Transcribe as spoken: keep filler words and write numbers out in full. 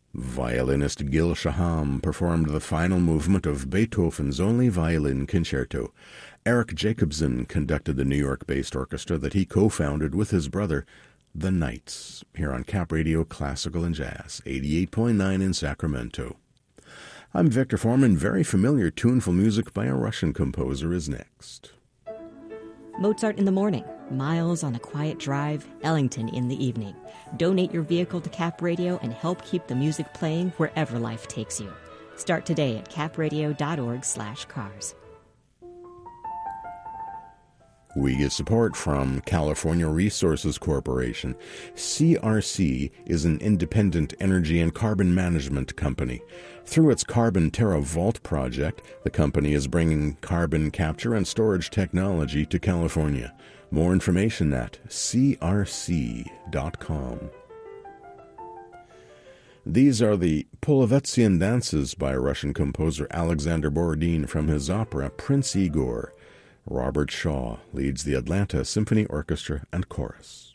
Violinist Gil Shaham performed the final movement of Beethoven's only violin concerto. Eric Jacobson conducted the New York-based orchestra that he co-founded with his brother, The Knights, here on Cap Radio Classical and Jazz, eighty-eight point nine in Sacramento. I'm Victor Foreman. Very familiar tuneful music by a Russian composer is next. Mozart in the morning, Miles on a quiet drive, Ellington in the evening. Donate your vehicle to Cap Radio and help keep the music playing wherever life takes you. Start today at capradio.org slash cars. We get support from California Resources Corporation. C R C is an independent energy and carbon management company. Through its Carbon Terra Vault project, the company is bringing carbon capture and storage technology to California. More information at c r c dot com. These are the Polovetzian dances by Russian composer Alexander Borodin from his opera Prince Igor. Robert Shaw leads the Atlanta Symphony Orchestra and Chorus.